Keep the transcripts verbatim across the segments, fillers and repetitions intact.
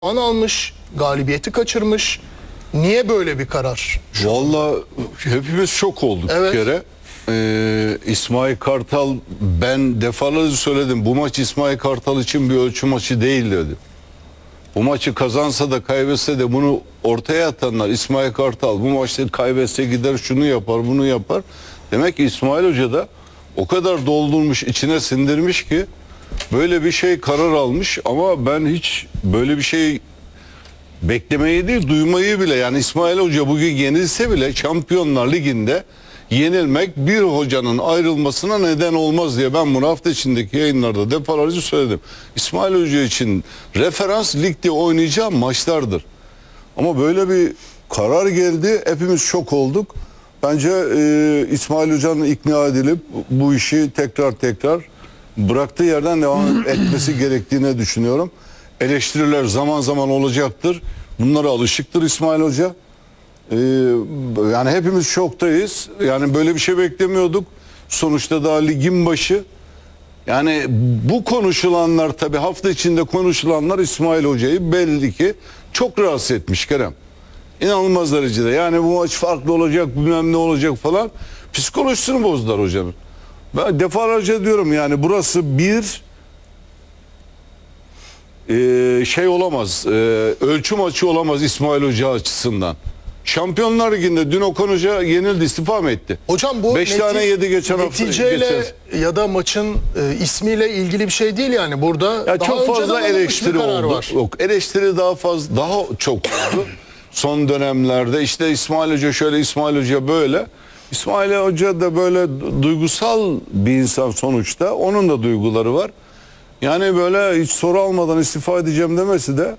puan almış, galibiyeti kaçırmış. Niye böyle bir karar? Vallahi hepimiz şok olduk Evet. bir kere. Ee, İsmail Kartal, ben defalarca söyledim, bu maç İsmail Kartal için bir ölçü maçı değil dedim. Bu maçı kazansa da kaybetse de bunu ortaya atanlar, İsmail Kartal bu maçta kaybetse gider şunu yapar bunu yapar. Demek ki İsmail Hoca da o kadar doldurmuş, içine sindirmiş ki böyle bir şey karar almış. Ama ben hiç böyle bir şey beklemeyi değil, duymayı bile, yani İsmail Hoca bugün yenilse bile Şampiyonlar Ligi'nde yenilmek bir hocanın ayrılmasına neden olmaz diye ben bunu hafta içindeki yayınlarda defalarca söyledim. İsmail Hoca için referans ligde oynayacağı maçlardır. Ama böyle bir karar geldi, hepimiz şok olduk. Bence e, İsmail Hoca'nın ikna edilip bu işi tekrar tekrar bıraktığı yerden devam etmesi gerektiğini düşünüyorum. Eleştiriler zaman zaman olacaktır. Bunlara alışıktır İsmail Hoca. Ee, yani hepimiz şoktayız. Yani böyle bir şey beklemiyorduk. Sonuçta daha ligin başı. Yani bu konuşulanlar, tabii hafta içinde konuşulanlar İsmail Hoca'yı belli ki çok rahatsız etmiş Kerem. İnanılmaz derecede. Yani bu maç farklı olacak, bilmem ne olacak falan. Psikolojisini bozdular hocanın. Ben defalarca diyorum, yani burası bir Ee, şey olamaz, e, ölçü maçı olamaz İsmail Hoca açısından. Şampiyonlar Ligi'nde dün Okan Hoca yenildi, istifa mı etti? Hocam bu beş tane yedi geçen hafta. neticeyle geçen... ya da maçın e, ismiyle ilgili bir şey değil yani. Burada ya daha çok fazla önceden alınmış bir eleştiri karar oldu. var. Yok, eleştiri daha fazla, daha çok oldu. Son dönemlerde işte İsmail Hoca şöyle, İsmail Hoca böyle. İsmail Hoca da böyle duygusal bir insan sonuçta. Onun da duyguları var. Yani böyle hiç soru almadan istifa edeceğim demesi de,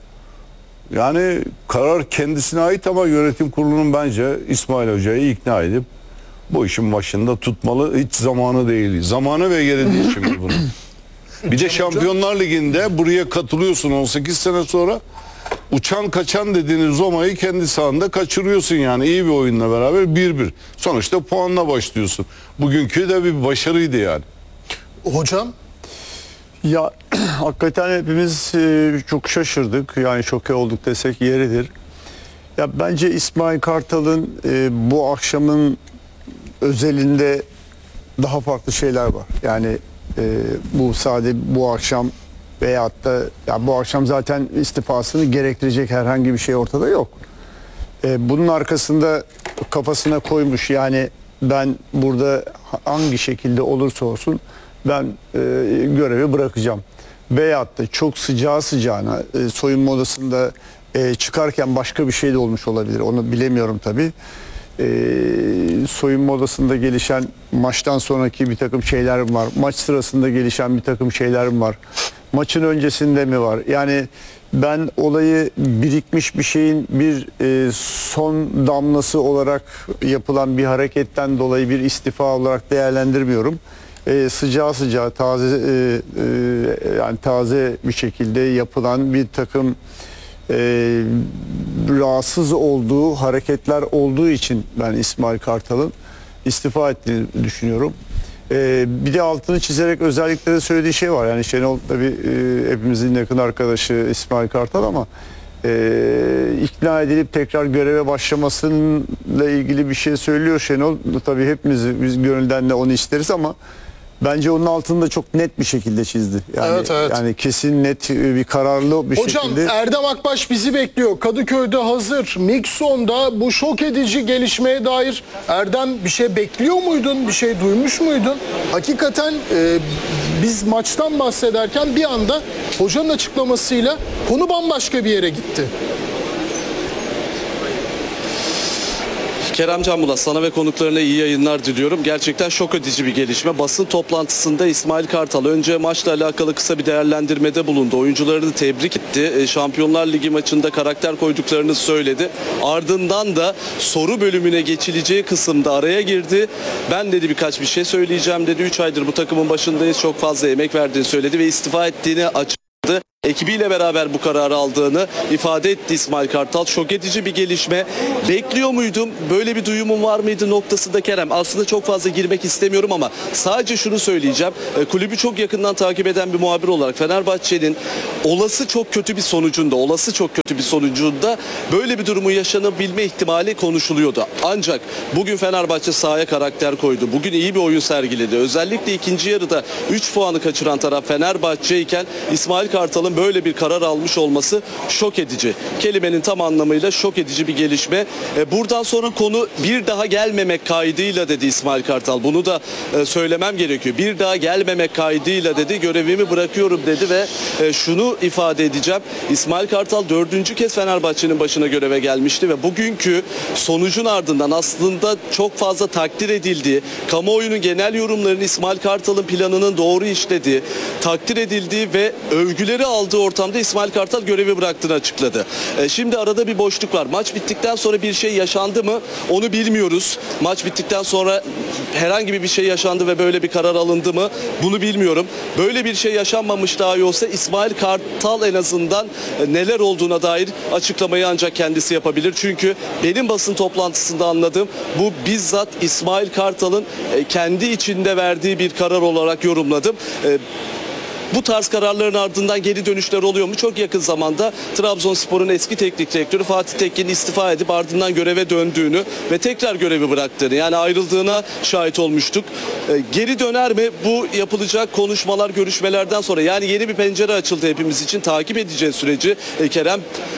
yani karar kendisine ait ama yönetim kurulunun bence İsmail Hoca'yı ikna edip bu işin başında tutmalı. Hiç zamanı değil. Zamanı ve yeri değil şimdi bunun. Bir de Şampiyonlar Ligi'nde buraya katılıyorsun on sekiz sene sonra, uçan kaçan dediğiniz Roma'yı kendi sahanda kaçırıyorsun yani, iyi bir oyunla beraber bir bir. Sonuçta puanla başlıyorsun. Bugünkü de bir başarıydı yani. Hocam Ya hakikaten hepimiz e, çok şaşırdık, yani şoke olduk desek yeridir. Ya bence İsmail Kartal'ın e, bu akşamın özelinde daha farklı şeyler var. Yani e, bu sadece bu akşam veyahut da ya bu akşam zaten istifasını gerektirecek herhangi bir şey ortada yok. E, bunun arkasında kafasına koymuş, yani ben burada hangi şekilde olursa olsun ben e, görevi bırakacağım. Veyahut da çok sıcağı sıcağına e, soyunma odasında e, çıkarken başka bir şey de olmuş olabilir. Onu bilemiyorum tabii. E, soyunma odasında gelişen maçtan sonraki bir takım şeyler var. Maç sırasında gelişen bir takım şeyler var. Maçın öncesinde mi var? Yani ben olayı birikmiş bir şeyin bir e, son damlası olarak yapılan bir hareketten dolayı bir istifa olarak değerlendirmiyorum. E, sıcağı sıcağı taze e, e, yani taze bir şekilde yapılan bir takım e, rahatsız olduğu hareketler olduğu için ben İsmail Kartal'ın istifa ettiğini düşünüyorum. E, bir de altını çizerek özellikle de söylediği şey var. Yani Şenol tabii e, hepimizin yakın arkadaşı İsmail Kartal ama e, ikna edilip tekrar göreve başlamasıyla ilgili bir şey söylüyor Şenol. Tabii hepimiz biz gönülden de onu isteriz ama bence onun altını da çok net bir şekilde çizdi. Yani, Evet, evet. yani kesin net bir kararlı bir Hocam, şekilde. Erdem Akbaş bizi bekliyor. Kadıköy'de hazır. Mikson'da bu şok edici gelişmeye dair Erdem bir şey bekliyor muydun? Bir şey duymuş muydun? Hakikaten e, biz maçtan bahsederken bir anda hocanın açıklamasıyla konu bambaşka bir yere gitti. Kerem Canbulat, sana ve konuklarına iyi yayınlar diliyorum. Gerçekten şok edici bir gelişme. Basın toplantısında İsmail Kartal önce maçla alakalı kısa bir değerlendirmede bulundu. Oyuncularını tebrik etti. Şampiyonlar Ligi maçında karakter koyduklarını söyledi. Ardından da soru bölümüne geçileceği kısımda araya girdi. Ben dedi birkaç bir şey söyleyeceğim dedi. üç aydır bu takımın başındayız. Çok fazla emek verdiğini söyledi ve istifa ettiğini açıkladı. Ekibiyle beraber bu kararı aldığını ifade etti İsmail Kartal. Şok edici bir gelişme. Bekliyor muydum? Böyle bir duyumum var mıydı noktasında Kerem? Aslında çok fazla girmek istemiyorum ama sadece şunu söyleyeceğim. E, kulübü çok yakından takip eden bir muhabir olarak Fenerbahçe'nin olası çok kötü bir sonucunda, olası çok kötü bir sonucunda böyle bir durumun yaşanabilme ihtimali konuşuluyordu. Ancak bugün Fenerbahçe sahaya karakter koydu. Bugün iyi bir oyun sergiledi. Özellikle ikinci yarıda üç puanı kaçıran taraf Fenerbahçe iken İsmail Kartal'ın böyle bir karar almış olması şok edici. Kelimenin tam anlamıyla şok edici bir gelişme. E, buradan sonra konu bir daha gelmemek kaydıyla dedi İsmail Kartal. Bunu da e, söylemem gerekiyor. Bir daha gelmemek kaydıyla dedi. Görevimi bırakıyorum dedi ve e, şunu ifade edeceğim. İsmail Kartal dördüncü kez Fenerbahçe'nin başına göreve gelmişti ve bugünkü sonucun ardından aslında çok fazla takdir edildiği, kamuoyunun genel yorumlarını İsmail Kartal'ın planının doğru işlediği, takdir edildiği ve övgüleri aldığı ortamda İsmail Kartal görevi bıraktığını açıkladı. E, şimdi arada bir boşluk var. Maç bittikten sonra bir şey yaşandı mı? Onu bilmiyoruz. Maç bittikten sonra herhangi bir şey yaşandı ve böyle bir karar alındı mı? Bunu bilmiyorum. Böyle bir şey yaşanmamış dahi olsa İsmail Kartal en azından e, neler olduğuna dair açıklamayı ancak kendisi yapabilir. Çünkü benim basın toplantısında anladığım bu bizzat İsmail Kartal'ın e, kendi içinde verdiği bir karar olarak yorumladım. E, Bu tarz kararların ardından geri dönüşler oluyor mu? Çok yakın zamanda Trabzonspor'un eski teknik direktörü Fatih Tekke'nin istifa edip ardından göreve döndüğünü ve tekrar görevi bıraktığını, yani ayrıldığına şahit olmuştuk. E, geri döner mi? Bu yapılacak konuşmalar, görüşmelerden sonra, yani yeni bir pencere açıldı hepimiz için, takip edeceğiz süreci. E, Kerem,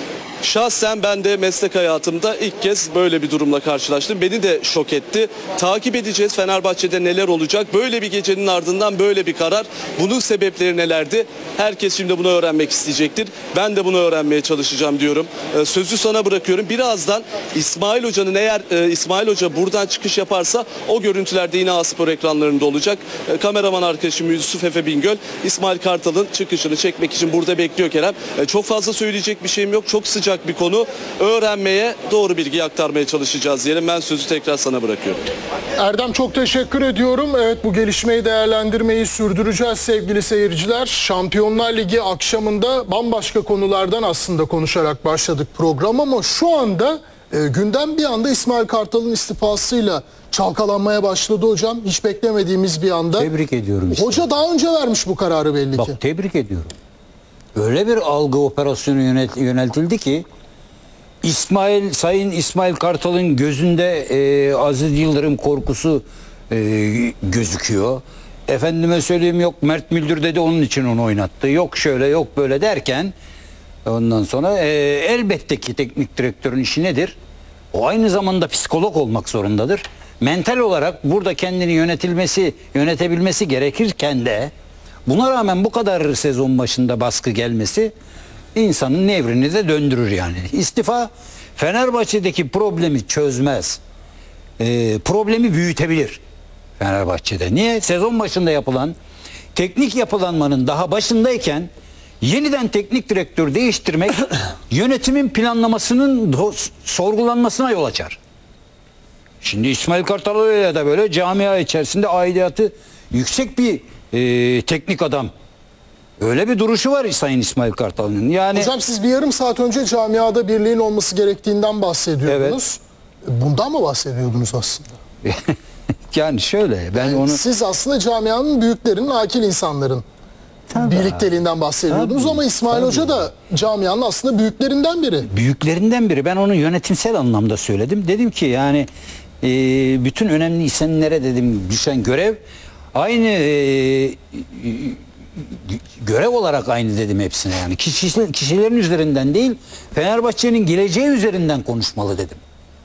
şahsen ben de meslek hayatımda ilk kez böyle bir durumla karşılaştım. Beni de şok etti. Takip edeceğiz Fenerbahçe'de neler olacak. Böyle bir gecenin ardından böyle bir karar. Bunun sebepleri nelerdi? Herkes şimdi bunu öğrenmek isteyecektir. Ben de bunu öğrenmeye çalışacağım diyorum. Ee, sözü sana bırakıyorum. Birazdan İsmail Hoca'nın, eğer e, İsmail Hoca buradan çıkış yaparsa o görüntüler de yine A-Spor ekranlarında olacak. E, kameraman arkadaşım Yusuf Efe Bingöl İsmail Kartal'ın çıkışını çekmek için burada bekliyor Kerem. E, çok fazla söyleyecek bir şeyim yok. Çok sıcak bir konu. Öğrenmeye, doğru bilgi aktarmaya çalışacağız diyelim. Ben sözü tekrar sana bırakıyorum. Erdem, çok teşekkür ediyorum. Evet, bu gelişmeyi değerlendirmeyi sürdüreceğiz sevgili seyirciler. Şampiyonlar Ligi akşamında bambaşka konulardan aslında konuşarak başladık program ama şu anda e, gündem bir anda İsmail Kartal'ın istifasıyla çalkalanmaya başladı hocam. Hiç beklemediğimiz bir anda. Tebrik ediyorum işte. Hoca daha önce vermiş bu kararı belli Bak, ki. tebrik ediyorum. Öyle bir algı operasyonu yönet, yöneltildi ki İsmail, Sayın İsmail Kartal'ın gözünde e, Aziz Yıldırım korkusu e, gözüküyor. Efendime söyleyeyim, yok Mert Müldür dedi onun için onu oynattı. Yok şöyle yok böyle derken ondan sonra e, elbette ki teknik direktörün işi nedir? O aynı zamanda psikolog olmak zorundadır. Mental olarak burada kendini yönetilmesi, yönetebilmesi gerekirken de buna rağmen bu kadar sezon başında baskı gelmesi insanın nevrini de döndürür yani. İstifa Fenerbahçe'deki problemi çözmez. Ee, problemi büyütebilir Fenerbahçe'de. Niye? Sezon başında yapılan teknik yapılanmanın daha başındayken yeniden teknik direktör değiştirmek yönetimin planlamasının sorgulanmasına yol açar. Şimdi İsmail Kartal öyle de böyle camia içerisinde aidiyatı yüksek bir e, teknik adam. Öyle bir duruşu var Sayın İsmail Kartal'ın. Yani Hocam, siz bir yarım saat önce camiada birliğin olması gerektiğinden bahsediyordunuz. Bundan mı bahsediyordunuz aslında? yani şöyle ben Yani onu siz aslında camianın büyüklerinin, akil insanların Tabii. birlikteliğinden bahsediyordunuz Tabii, ama İsmail tabii. Hoca da camianın aslında büyüklerinden biri. büyüklerinden biri. Ben onu yönetimsel anlamda söyledim. Dedim ki yani e, bütün önemli isimlere dedim düşen görev aynı e, görev olarak aynı dedim hepsine, yani kişi, kişilerin üzerinden değil Fenerbahçe'nin geleceği üzerinden konuşmalı dedim.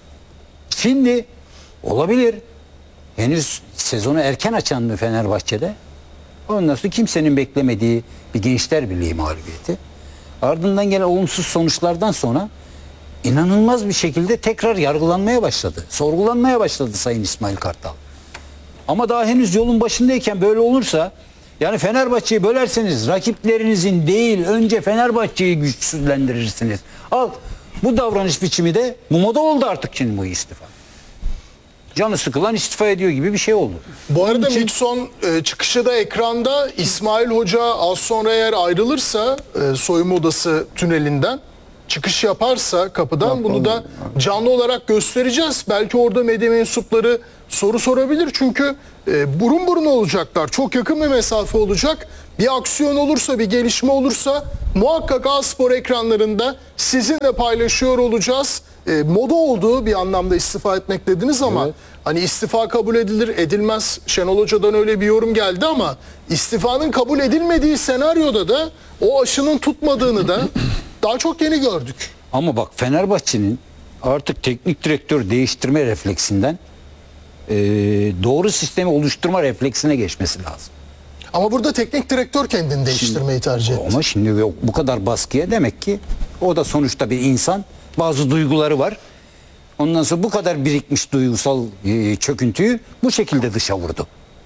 Şimdi olabilir henüz sezonu erken açan bir Fenerbahçe'de ondan sonra kimsenin beklemediği bir Gençler Birliği mağlubiyeti, ardından gelen olumsuz sonuçlardan sonra inanılmaz bir şekilde tekrar yargılanmaya başladı, sorgulanmaya başladı Sayın İsmail Kartal. Ama daha henüz yolun başındayken böyle olursa, yani Fenerbahçe'yi bölerseniz rakiplerinizin değil önce Fenerbahçe'yi güçsüzlendirirsiniz. Al bu davranış biçimi de bu moda oldu artık şimdi bu istifa. canı sıkılan istifa ediyor gibi bir şey oldu. Bu arada Mikson e, çıkışı da ekranda. İsmail Hoca az sonra eğer ayrılırsa e, soyunma odası tünelinden çıkış yaparsa kapıdan bunu da canlı olarak göstereceğiz. Belki orada medya mensupları soru sorabilir. Çünkü e, burun buruna olacaklar. Çok yakın bir mesafe olacak. Bir aksiyon olursa, bir gelişme olursa muhakkak A-Spor ekranlarında sizinle paylaşıyor olacağız. E, moda olduğu bir anlamda istifa etmek dediniz ama Evet. hani istifa kabul edilir edilmez. Şenol Hoca'dan öyle bir yorum geldi ama istifanın kabul edilmediği senaryoda da o aşının tutmadığını da daha çok yeni gördük. Ama bak Fenerbahçe'nin artık teknik direktör değiştirme refleksinden e, doğru sistemi oluşturma refleksine geçmesi lazım. Ama burada teknik direktör kendini değiştirmeyi tercih etti. Ama şimdi bu kadar baskıya demek ki o da sonuçta bir insan. Bazı duyguları var. Ondan sonra bu kadar birikmiş duygusal e, çöküntüyü bu şekilde dışa vurdu.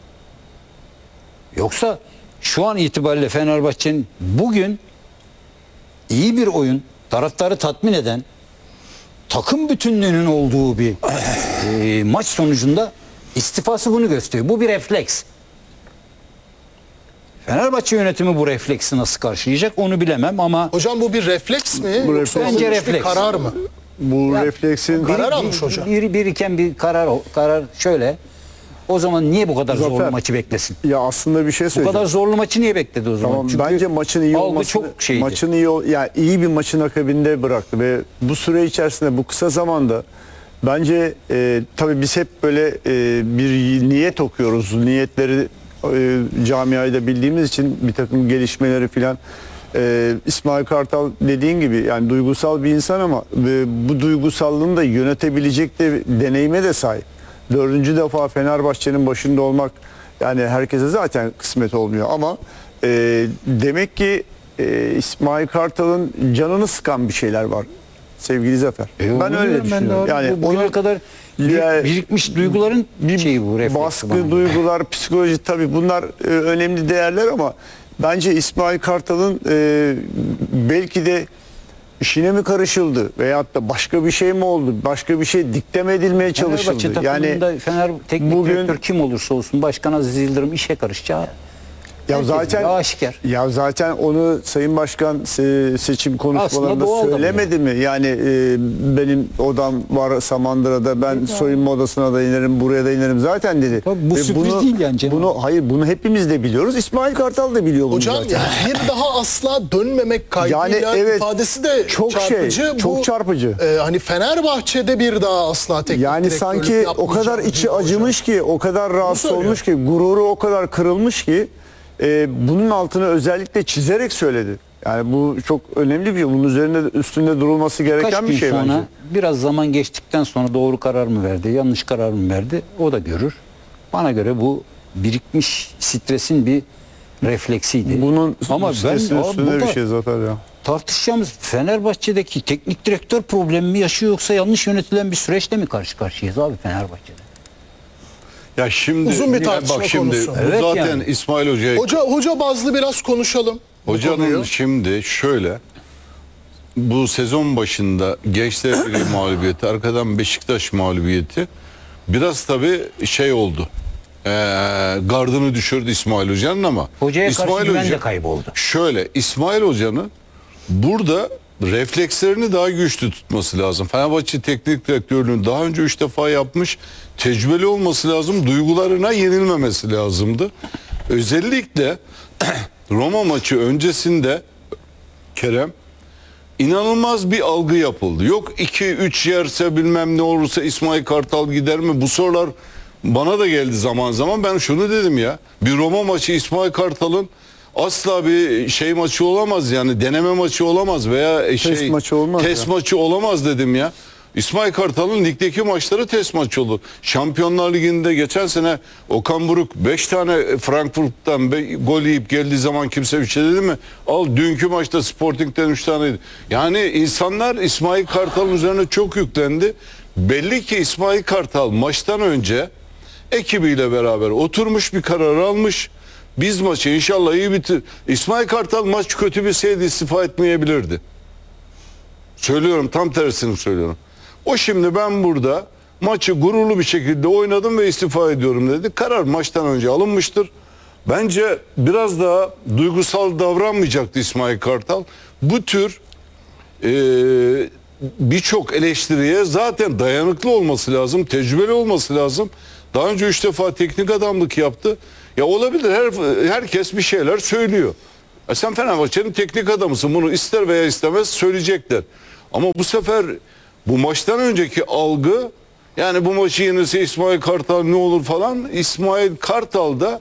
Yoksa şu an itibariyle Fenerbahçe'nin bugün iyi bir oyun, taraftarı tatmin eden, takım bütünlüğünün olduğu bir e, maç sonucunda istifası bunu gösteriyor. Bu bir refleks. Fenerbahçe yönetimi bu refleksi nasıl karşılayacak onu bilemem ama Hocam bu bir refleks mi? Bu Yoksa refleks- alınmış Bence bir refleks. karar mı? Bu Ya, refleksin karar bir- almış bir- hocam. Bir, biriken bir karar karar şöyle. O zaman niye bu kadar zorlu Zafer, maçı beklesin? ya aslında bir şey Bu söyleyeceğim. kadar zorlu maçı niye bekledi o zaman? Tamam, Çünkü bence maçın iyi algı olması çok şeydi. maçın iyi ol- yani iyi bir maçın akabinde bıraktı ve bu süre içerisinde bu kısa zamanda bence e, tabii biz hep böyle e, bir niyet okuyoruz. Niyetleri e, camiayı da bildiğimiz için bir takım gelişmeleri filan e, İsmail Kartal dediğin gibi yani duygusal bir insan ama e, bu duygusallığını da yönetebilecek de deneyime de sahip. Dördüncü defa Fenerbahçe'nin başında olmak yani herkese zaten kısmet olmuyor ama e, demek ki e, İsmail Kartal'ın canını sıkan bir şeyler var sevgili Zafer. E, ben onu öyle diyorum ben de düşünüyorum. abi. Yani Bu bugüne onun kadar bir- Ya- birikmiş duyguların bir şeyi bu refleksi baskı, bana. duygular, psikoloji tabii bunlar e, önemli değerler ama bence İsmail Kartal'ın e, belki de işine mi karışıldı veyahut da başka bir şey mi oldu? Başka bir şey dikte mi edilmeye Fenerbahçe çalışıldı? Yani takımında Fener teknik bugün- direktör kim olursa olsun Başkan Aziz Yıldırım işe karışacağı ya herkesin zaten de aşikar. ya zaten onu Sayın Başkan se- seçim konuşmalarında doğal da bu söylemedi mi? Yani e, benim odam var Samandıra'da ben soyunma odasına da inerim buraya da inerim zaten dedi. Tabii bu Ve sürpriz değil yani Cenab-ı Bunu hayır bunu hepimiz de biliyoruz. İsmail Kartal da biliyor bunu Hocam zaten. yani bir daha asla dönmemek kaydıyla Yani evet, ifadesi de çok çarpıcı. şey, çok çarpıcı. e, hani Fenerbahçe'de bir daha asla teknik Yani direktörlük sanki o kadar yapmayacağım içi diyor hocam. acımış ki, o kadar rahatsız söylüyor. olmuş ki, gururu o kadar kırılmış ki e, bunun altını özellikle çizerek söyledi. Yani bu çok önemli bir şey. Bunun üzerinde üstünde durulması gereken Kaç bir gün şey sonra bence. biraz zaman geçtikten sonra doğru karar mı verdi, yanlış karar mı verdi o da görür. Bana göre bu birikmiş stresin bir refleksiydi. Bunun Ama ben stresin abi üstünde bir burada şey zaten ya. tartışacağımız Fenerbahçe'deki teknik direktör problemi mi yaşıyor yoksa yanlış yönetilen bir süreçle mi karşı karşıyayız abi Fenerbahçe'de? Ya şimdi Uzun bir ya tartışma bak şimdi konusu. bu Evet zaten yani. İsmail Hoca'ya Hoca hoca bazlı biraz konuşalım. bu Hocanın konuyu. şimdi şöyle bu sezon başında Gençler Birliği mağlubiyeti, arkadan Beşiktaş mağlubiyeti biraz tabii şey oldu. Ee, gardını düşürdü İsmail Hoca'nın ama Hocaya karşı İsmail güven Hoca de kayboldu. şöyle İsmail Hoca'nın burada reflekslerini daha güçlü tutması lazım. Fenerbahçe teknik direktörlüğünü daha önce üç defa yapmış, tecrübeli olması lazım, duygularına yenilmemesi lazımdı. Özellikle Roma maçı öncesinde Kerem inanılmaz bir algı yapıldı. Yok iki üç yerse bilmem ne olursa İsmail Kartal gider mi? Bu sorular bana da geldi zaman zaman. Ben şunu dedim ya. Bir Roma maçı İsmail Kartal'ın asla bir şey maçı olamaz yani deneme maçı olamaz veya şey maçı olmaz test ya. maçı olamaz dedim ya. İsmail Kartal'ın ligdeki maçları test maçı oldu. Şampiyonlar Ligi'nde geçen sene Okan Buruk beş tane Frankfurt'tan be- gol yiyip geldiği zaman kimse bir şey dedi mi? Al dünkü maçta Sporting'den üç taneydi. Yani insanlar İsmail Kartal'ın üzerine çok yüklendi. Belli ki İsmail Kartal maçtan önce ekibiyle beraber oturmuş bir karar almış. Biz maçı inşallah iyi bitir. İsmail Kartal maç kötü bir şeydi istifa etmeyebilirdi. Söylüyorum tam tersini söylüyorum. O şimdi ben burada Maçı gururlu bir şekilde oynadım ve istifa ediyorum dedi. Karar maçtan önce alınmıştır. Bence biraz daha duygusal davranmayacaktı İsmail Kartal. Bu tür e, birçok eleştiriye zaten dayanıklı olması lazım, tecrübeli olması lazım. Daha önce üç defa teknik adamlık yaptı. Ya olabilir, her, herkes bir şeyler söylüyor. E sen Fenerbahçe'nin teknik adamısın, bunu ister veya istemez söyleyecekler. Ama bu sefer bu maçtan önceki algı, yani bu maçı yenirse İsmail Kartal ne olur falan, İsmail Kartal da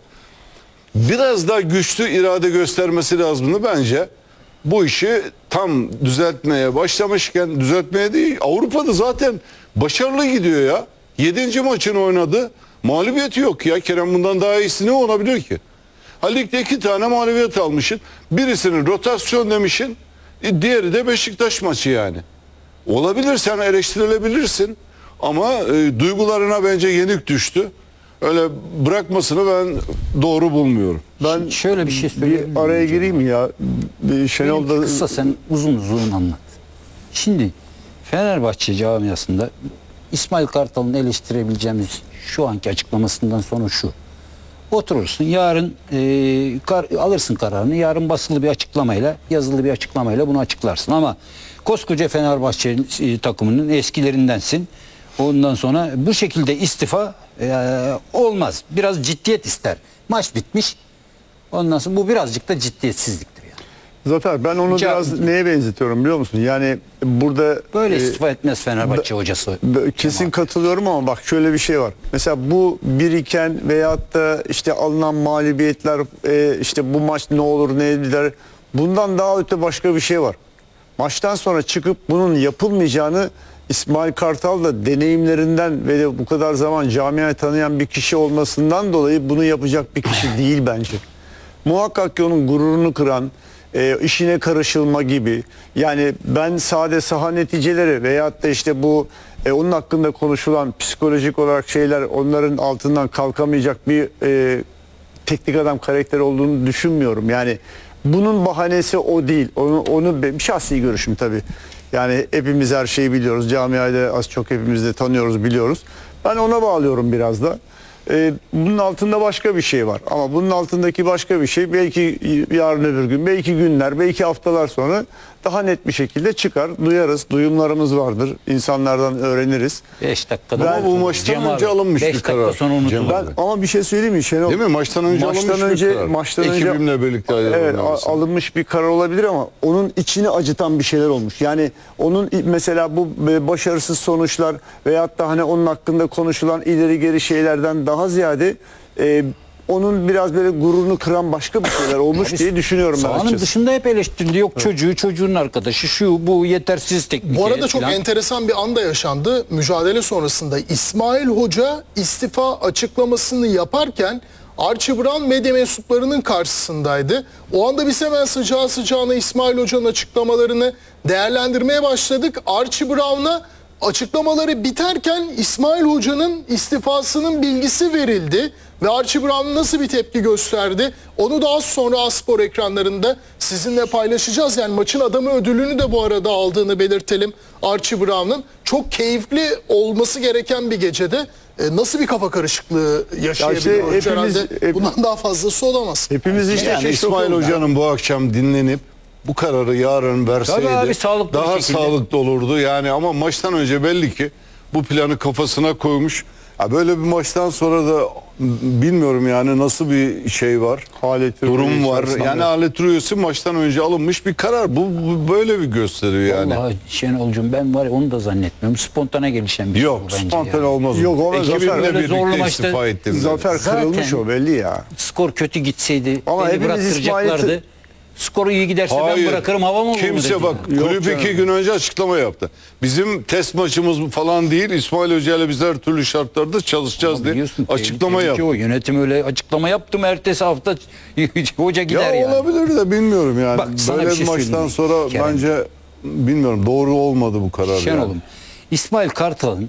biraz daha güçlü irade göstermesi lazımdı bence. Bu işi tam düzeltmeye başlamışken, düzeltmeye değil, Avrupa'da zaten başarılı gidiyor ya. Yedinci maçını oynadı. Mağlubiyeti yok ya. Kerem bundan daha iyisi ne olabilir ki? Ha, ligde iki tane mağlubiyet almışsın. Birisini rotasyon demişsin. e, Diğeri de Beşiktaş maçı yani. Olabilir, sen eleştirilebilirsin. Ama e, duygularına bence yenik düştü. Öyle bırakmasını ben doğru bulmuyorum. Ben Şöyle bir şey söyleyeyim. bir araya gireyim mi ya? Bir Şenol da Kısa sen uzun uzun anlat. Şimdi Fenerbahçe camiasında İsmail Kartal'ın eleştirebileceğimiz şu anki açıklamasından sonra şu. Oturursun yarın e, kar, alırsın kararını, yarın basılı bir açıklamayla, yazılı bir açıklamayla bunu açıklarsın. Ama koskoca Fenerbahçe e, takımının eskilerindensin. Ondan sonra bu şekilde istifa e, olmaz. Biraz ciddiyet ister. Maç bitmiş. Ondan sonra bu birazcık da ciddiyetsizliktir yani. Zafer, ben onu Ca- biraz neye benzetiyorum biliyor musun? Yani burada Böyle e, istifa etmez Fenerbahçe hocası. b- kesin katılıyorum ama bak şöyle bir şey var. Mesela bu biriken veyahut da işte alınan mağlubiyetler, e, işte bu maç ne olur ne eder, bundan daha öte başka bir şey var. Maçtan sonra çıkıp bunun yapılmayacağını İsmail Kartal da deneyimlerinden ve de bu kadar zaman camiayı tanıyan bir kişi olmasından dolayı bunu yapacak bir kişi değil bence. Muhakkak ki onun gururunu kıran, e, işine karışılma gibi, yani ben sade saha neticeleri veyahut da işte bu e, onun hakkında konuşulan psikolojik olarak şeyler, onların altından kalkamayacak bir e, teknik adam karakteri olduğunu düşünmüyorum. Yani bunun bahanesi o değil. Onu, onu benim şahsi görüşüm tabii. Yani hepimiz her şeyi biliyoruz. Camiayı az çok hepimiz de tanıyoruz, biliyoruz. Ben ona bağlıyorum biraz da. Ee, bunun altında başka bir şey var. Ama bunun altındaki başka bir şey belki yarın öbür gün, belki günler, belki haftalar sonra daha net bir şekilde çıkar. Duyarız, duyumlarımız vardır. İnsanlardan öğreniriz. beş dakikada. Ama bu maçtan Cem önce abi, alınmış beş bir karar. dakika sonra unutulur. Cem Ben abi. ama bir şey söyleyeyim mi Şenol? Değil mi? Maçtan önce maçtan alınmış önce, bir karar. Maçtan önce Ekibimle birlikte evet, ayrılması. a- alınmış bir karar olabilir ama onun içini acıtan bir şeyler olmuş. Yani onun i- mesela bu e, başarısız sonuçlar veyahut da hani onun hakkında konuşulan ileri geri şeylerden daha ziyade e, onun biraz böyle gururunu kıran başka bir şeyler olmuş diye düşünüyorum ben Sahanın açıkçası. dışında hep eleştirildi. Yok çocuğu, çocuğun arkadaşı, şu bu yetersiz teknik. Bu arada heyet çok falan. enteresan bir anda yaşandı. Mücadele sonrasında İsmail Hoca istifa açıklamasını yaparken Archie Brown medya mensuplarının karşısındaydı. O anda biz hemen sıcağı sıcağına İsmail Hoca'nın açıklamalarını değerlendirmeye başladık. Archie Brown'a açıklamaları biterken İsmail Hoca'nın istifasının bilgisi verildi. Ve Archie Brown nasıl bir tepki gösterdi? Onu da az sonra Aspor ekranlarında sizinle paylaşacağız. Yani maçın adamı ödülünü de bu arada aldığını belirtelim Archie Brown'ın. Çok keyifli olması gereken bir gecede e, nasıl bir kafa karışıklığı yaşayabiliyor? Ya işte hepimiz- Herhalde hep- bundan daha fazlası olamaz. Hepimiz işte Yani şey İsmail çok- Hoca'nın bu akşam dinlenip bu kararı yarın verseydi Tabii abi, sağlıklı bir daha şekilde. sağlıklı olurdu. Yani ama maçtan önce belli ki bu planı kafasına koymuş. Ya böyle bir maçtan sonra da bilmiyorum yani nasıl bir şey var. Halet durum Rüyü var. içerisinde. Yani alet rüyası maçtan önce alınmış bir karar. Bu, bu böyle bir gösteriyor yani. Vallahi Şenolcuğum ben var ya onu da zannetmiyorum. Spontane gelişen bir şey Yok bu bence spontane yani. olmaz. Yok, o. ama Zafer- Ekibimle Öyle birlikte zorlu maçta- istifa ettim. dedi. Zafer kırılmış Zaten- o belli ya. Skor kötü gitseydi Ama beni hepimiz bıraktıracaklardı. İsmail'i- Skoru iyi giderse ben bırakırım hava mı olur mu Kimse dedi bak yani. Yok kulüp canım. iki gün önce açıklama yaptı. Bizim test maçımız falan değil. İsmail Hoca ile biz her türlü şartlarda çalışacağız Ama diye biliyorsun, açıklama tehlike yaptı. o. Yönetim öyle açıklama yaptım. Ertesi hafta hoca gider Ya yani. olabilir de bilmiyorum yani. Bak, sana Böyle bir bir, şey maçtan söyleyeyim sonra Kerem. bence bilmiyorum doğru olmadı bu karar. yani. Şenol'um, İsmail Kartal'ın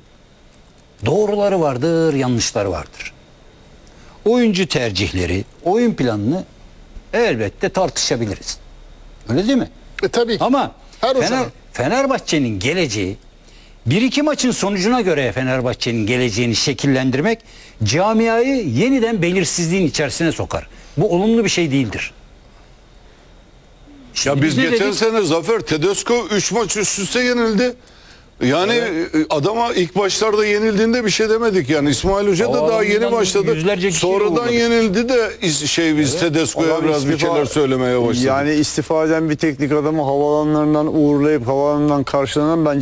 doğruları vardır, yanlışları vardır. Oyuncu tercihleri, oyun planını elbette tartışabiliriz. Öyle değil mi? E, tabii ki. Ama Her Fener, hocanın. Fenerbahçe'nin geleceği Bir iki maçın sonucuna göre Fenerbahçe'nin geleceğini şekillendirmek camiayı yeniden belirsizliğin içerisine sokar. Bu olumlu bir şey değildir. Ya Şimdi biz ne geçen dedik? sene Zafer Tedesco üç maç üst üste yenildi. Yani e, adama ilk başlarda yenildiğinde bir şey demedik yani. İsmail Hoca da O daha yeni adamdan başladı. yüzlerce kişiyle Sonradan uğurladık. yenildi de is- şey biz Tedesco'ya Adam biraz bir istifa- şeyler söylemeye başladık. Yani istifa eden bir teknik adamı havaalanlarından uğurlayıp havaalanından karşılanan bence